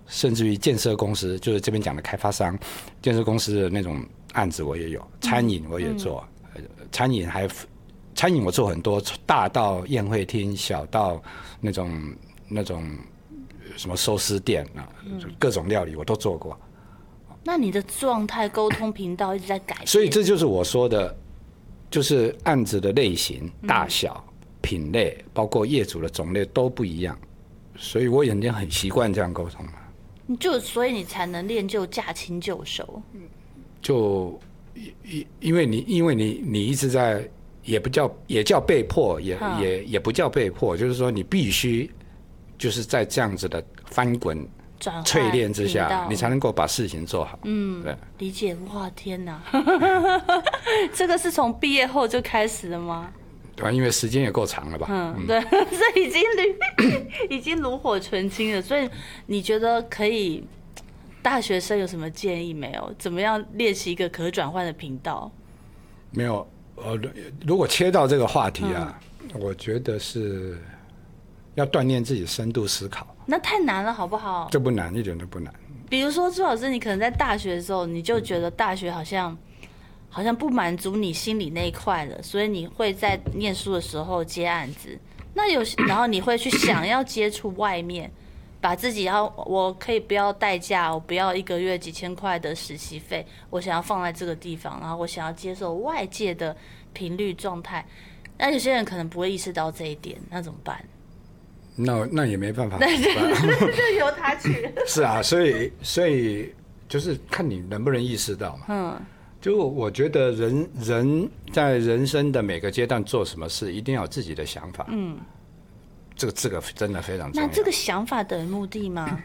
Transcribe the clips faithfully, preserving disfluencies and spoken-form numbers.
甚至于建设公司，就是这边讲的开发商，建设公司的那种案子我也有，餐饮我也做，嗯嗯、餐饮还餐饮我做很多，大到宴会厅，小到那种那种什么寿司店啊，嗯、各种料理我都做过。 那你的状态、沟通频道一直在改变， 所以这就是我说的，就是案子的类型、大小、嗯、品类，包括业主的种类都不一样，所以我已经很习惯这样沟通了。 就所以你才能练就驾轻就熟。 就因因为你因为你你一直在，也不叫也叫被迫，也、嗯、也也不叫被迫，就是说你必须就是在这样子的翻滚淬炼之下，你才能够把事情做好。 嗯，对，理解。哇，天哪，这个是从毕业后就开始了吗？ 对吧？因为时间也够长了吧？ 嗯，对，这已经已经炉火纯青了。所以你觉得可以？大学生有什么建议没有？怎么样练习一个可转换的频道？ 没有，呃，如果切到这个话题啊，嗯、我觉得是要锻炼自己深度思考。 那太难了，好不好？ 这不难，一点都不难。 比如说朱老师，你可能在大学的时候，你就觉得大学好像。好像不满足你心里那一块了，所以你会在念书的时候接案子。那有，然后你会去想要接触外面，把自己要，我可以不要代价，我不要一个月几千块的实习费，我想要放在这个地方，然后我想要接受外界的频率状态。那有些人可能不会意识到这一点，那怎么办？ 那那也没办法， 那就由他去。 是啊，所以所以就是看你能不能意识到嘛。嗯。就我觉得人人在人生的每个阶段做什么事，一定要有自己的想法。嗯，这个这个真的非常重要。 那这个想法等于目的吗？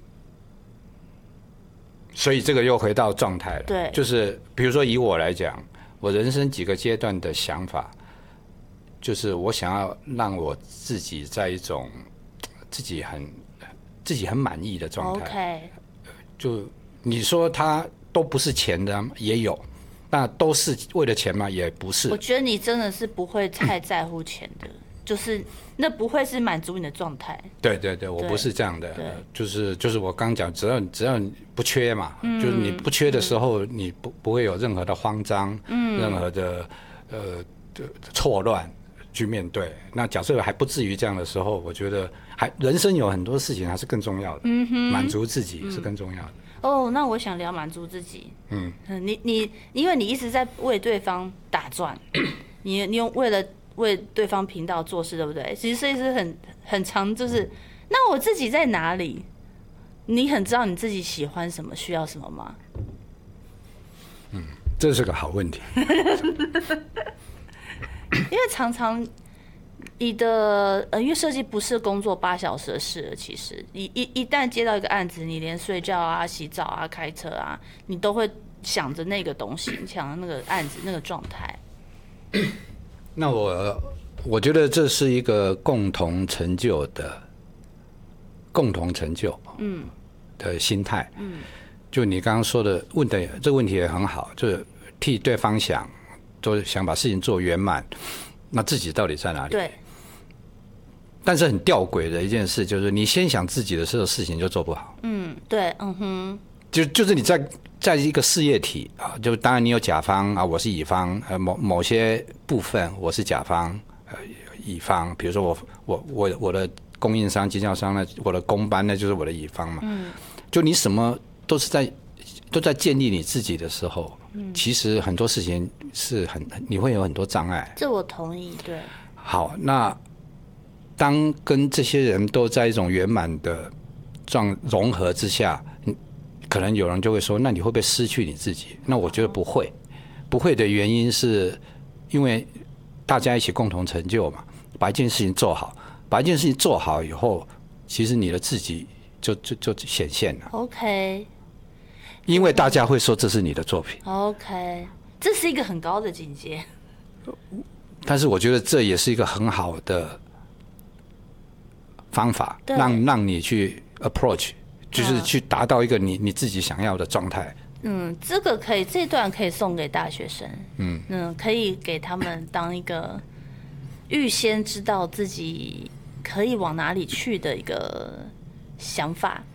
所以这个又回到状态了。 对， 就是比如说以我来讲，我人生几个阶段的想法，就是我想要让我自己在一种自己很自己很满意的状态。 OK， 就你说他。都不是钱的也有，那都是为了钱吗？也不是。 我觉得你真的是不会太在乎钱的，就是那不会是满足你的状态。 对对对，我不是这样的，就是就是我刚讲，只要只要不缺嘛，嗯、就是你不缺的时候，嗯、你不不会有任何的慌张，嗯、任何的呃错乱去面对。那假设还不至于这样的时候，我觉得还人生有很多事情还是更重要的，嗯、满足自己是更重要的。 哦， oh, 那我想聊满足自己。嗯，你你因为你一直在为对方打转，你你用为了为对方频道做事，对不对？其实这是很很长，就是那我自己在哪里？你很知道你自己喜欢什么，需要什么吗？ 嗯，这是个好问题。 因为常常。你的呃，因为设计不是工作八小时的事了，其实你一一旦接到一个案子，你连睡觉啊、洗澡啊、开车啊，你都会想着那个东西，想着那个案子那个状态。 那我我觉得这是一个共同成就的共同成就嗯的心态嗯，就你刚刚说的问的这个问题也很好，就是替对方想，都想把事情做圆满，那自己到底在哪里？ 对。 但是很吊诡的一件事就是，你先想自己的时候，事情就做不好。 嗯，对，嗯哼。 就就是你在在一个事业体啊，就当然你有甲方啊，我是乙方，呃，某某些部分我是甲方，呃，乙方，比如说我我我我的供应商、经销商呢，我的公班呢就是我的乙方嘛。嗯。就你什么都是在都在建立你自己的时候，嗯，其实很多事情是很你会有很多障碍。 这我同意，对。 好，那。当跟这些人都在一种圆满的状融合之下，可能有人就会说，那你会不会失去你自己？那我觉得不会，不会的原因是因为大家一起共同成就嘛，把一件事情做好，把一件事情做好以后，其实你的自己就就就显现了。 OK， 因为大家会说这是你的作品。 OK， 这是一个很高的境界。 但是我觉得这也是一个很好的方法，让让你去 approach， 就是去达到一个你你自己想要的状态。 嗯，这个可以，这段可以送给大学生。嗯嗯，可以给他们当一个预先知道自己可以往哪里去的一个想法。